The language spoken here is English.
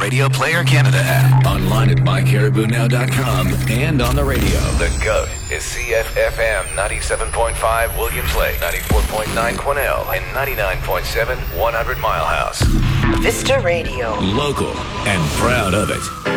Radio Player Canada app. Online at mycaribounow.com and on the radio. The GOAT is CFFM 97.5 Williams Lake, 94.9 Quesnel, and 99.7 100 Mile House. Vista Radio. Local and proud of it.